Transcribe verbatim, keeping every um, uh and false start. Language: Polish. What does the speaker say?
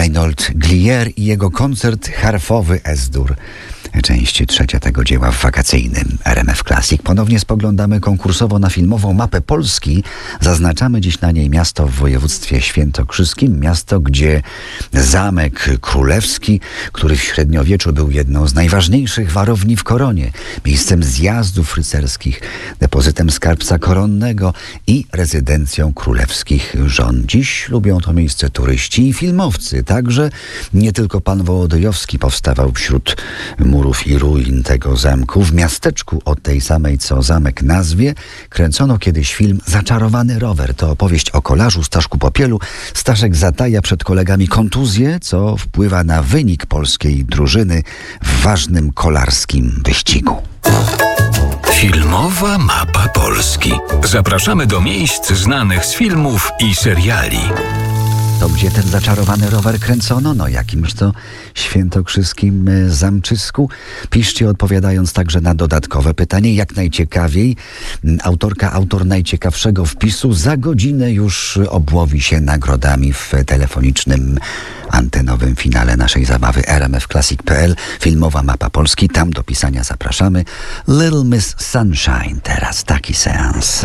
Reinhold Glier i jego koncert harfowy Es-Dur. Część trzecia tego dzieła w wakacyjnym R M F Classic. Ponownie spoglądamy konkursowo na filmową mapę Polski. Zaznaczamy dziś na niej miasto w województwie świętokrzyskim. Miasto, gdzie Zamek Królewski, który w średniowieczu był jedną z najważniejszych warowni w koronie, miejscem zjazdów rycerskich, depozytem skarbca koronnego i rezydencją królewskich żon. Dziś lubią to miejsce turyści i filmowcy. Także nie tylko pan Wołodyjowski powstawał wśród murów i ruin tego zamku. W miasteczku o tej samej co zamek nazwie kręcono kiedyś film Zaczarowany rower. To opowieść o kolarzu Staszku Popielu. Staszek zataja przed kolegami kontuzję, co wpływa na wynik polskiej drużyny w ważnym kolarskim wyścigu. Filmowa mapa Polski. Zapraszamy do miejsc znanych z filmów i seriali. To gdzie ten zaczarowany rower kręcono? No jakimś to świętokrzyskim zamczysku. Piszcie, odpowiadając także na dodatkowe pytanie. Jak najciekawiej. Autorka, autor najciekawszego wpisu za godzinę już obłowi się nagrodami w telefonicznym antenowym finale naszej zabawy R M F Classic kropka p l. Filmowa mapa Polski. Tam do pisania zapraszamy. Little Miss Sunshine. Teraz taki seans.